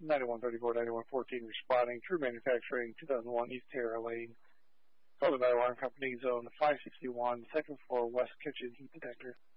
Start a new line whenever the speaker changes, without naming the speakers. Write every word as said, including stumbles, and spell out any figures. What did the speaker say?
ninety-one thirty-four, ninety-one fourteen responding. True Manufacturing, two thousand one East Terra Lane. Golden Alarm Company, Zone five sixty-one, second floor, West Kitchen Heat Detector.